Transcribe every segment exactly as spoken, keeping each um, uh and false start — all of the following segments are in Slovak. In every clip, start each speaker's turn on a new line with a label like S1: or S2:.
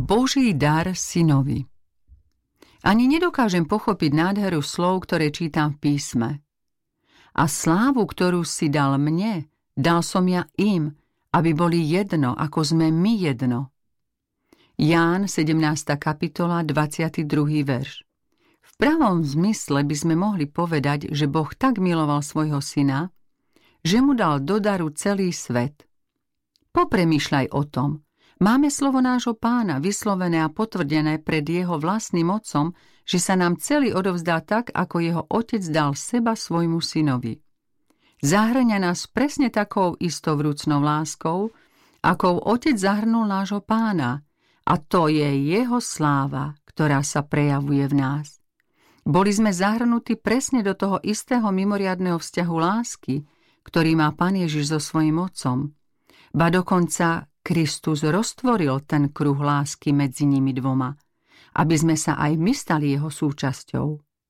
S1: Boží dar synovi. Ani nedokážem pochopiť nádheru slov, ktoré čítam v písme. A slávu, ktorú si dal mne, dal som ja im, aby boli jedno, ako sme my jedno. Ján sedemnásta kapitola, dvadsiaty druhý verš. V pravom zmysle by sme mohli povedať, že Boh tak miloval svojho syna, že mu dal do daru celý svet. Popremýšľaj o tom. Máme slovo nášho Pána vyslovené a potvrdené pred jeho vlastným otcom, že sa nám celý odovzdá tak, ako jeho otec dal seba svojmu synovi. Zahŕňa nás presne takou istovrúcnou láskou, akou otec zahrnul nášho Pána, a to je jeho sláva, ktorá sa prejavuje v nás. Boli sme zahrnutí presne do toho istého mimoriadneho vzťahu lásky, ktorý má Pán Ježiš so svojím otcom. Ba dokonca Kristus roztvoril ten kruh lásky medzi nimi dvoma, aby sme sa aj my stali jeho súčasťou.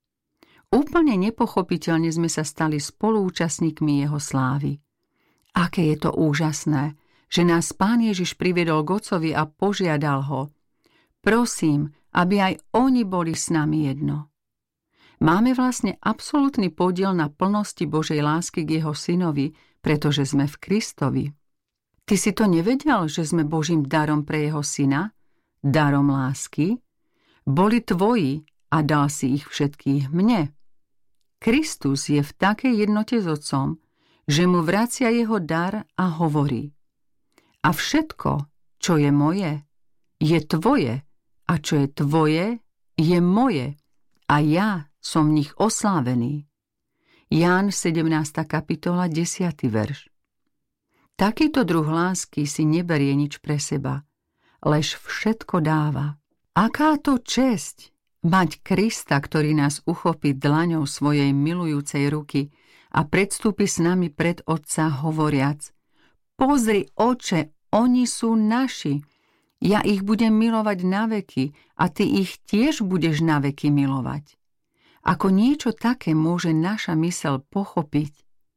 S1: Úplne nepochopiteľne sme sa stali spoluúčastníkmi jeho slávy. Aké je to úžasné, že nás Pán Ježiš priviedol k Otcovi a požiadal ho: prosím, aby aj oni boli s nami jedno. Máme vlastne absolútny podiel na plnosti Božej lásky k jeho synovi, pretože sme v Kristovi. Ty si to nevedel, že sme Božím darom pre jeho syna? Darom lásky? Boli tvoji a dal si ich všetkých mne. Kristus je v takej jednote s Otcom, že mu vracia jeho dar a hovorí: a všetko, čo je moje, je tvoje, a čo je tvoje, je moje, a ja som v nich oslávený. Ján sedemnásta kapitola, desiaty verš. Takýto druh lásky si neberie nič pre seba, lež všetko dáva. Aká to česť mať Krista, ktorý nás uchopí dlaňou svojej milujúcej ruky a predstúpi s nami pred Otca hovoriac: pozri, Oče, oni sú naši, ja ich budem milovať na veky a ty ich tiež budeš na veky milovať. Ako niečo také môže naša myseľ pochopiť?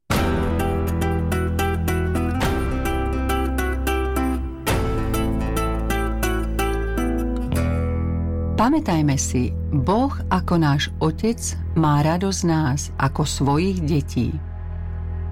S1: Pamätajme si, Boh ako náš Otec má radosť nás ako svojich detí.